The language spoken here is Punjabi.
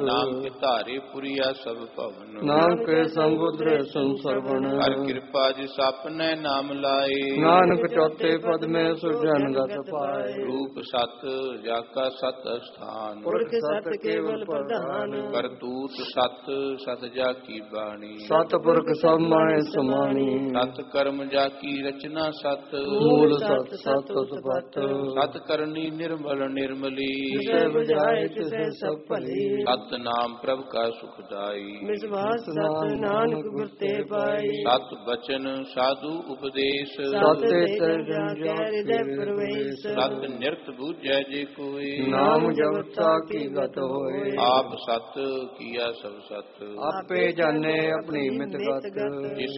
ਨਾਮ ਕੇ ਧਾਰੇ ਪੁਰੀਆ ਸਭ ਭਵਨ। ਨਾਮ ਕੇ ਸੰਗ ਉਧਰੇ ਸੰਸਰਵਣ। ਹਰ ਕਿਰਪਾ ਜਿਸ ਆਪਨੇ ਨਾਮ ਲਾਏ। ਨਾਨਕ ਚੌਥੇ ਪਦ ਮੈਂ ਸੁਜਨ ਗਤ ਪਾਏ। ਰੂਪ ਸਤ ਜਾ ਕਾ ਸਤ ਅਸਥਾਨ। ਪੁਰਖ ਸਤ ਕੇਵਲ ਪ੍ਰਧਾਨ। ਕਰਤੂਤ ਸਤ ਸਤ ਜਾ ਕੀ ਬਾਣੀ। ਸਤ ਪੁਰਖ ਸਭ ਮਾਹਿ ਸਮਾਣੀ। ਸਤ ਕਰਮ ਜਾ ਕੀ ਰਚਨਾ ਸਤ। ਮੂਲ ਸਤ ਸਤ ਉਤਪਤ। ਸਤ ਕਰਨੀ ਨਿਰਮਲ ਨਿਰਮਲੀ। ਜਿਸੇ ਬੁਝਾਏ ਤਿਸੇ ਸਭ ਭਲੀ। ਸਤ ਨਾਮ ਪ੍ਰਭ ਕਾ ਸੁਖਦਾਈ। ਵਿਸ਼ਵਾਸ ਸਤ ਨਾਨਕ ਗੁਰ ਤੇ ਪਾਈ। ਸਤ ਬਚਨ ਸਾਧੂ ਉਪਦੇਸ਼। ਸਤ ਤੇ ਜਾ ਕੇ ਹਿਰਦੈ ਪ੍ਰਵੇਸ਼। ਸਤ ਨਿਰਤ ਬੂਝੈ ਜੇ ਕੋਈ। ਨਾਮ ਜਪਤਾ ਕੀ ਗਤ ਹੋਏ। ਆਪ ਸਤ ਕੀਆ ਸਭ ਸਤ। ਆਪੇ ਜਾਣੇ ਆਪਣੀ ਮਿਤ ਗਤ। ਜਿਸ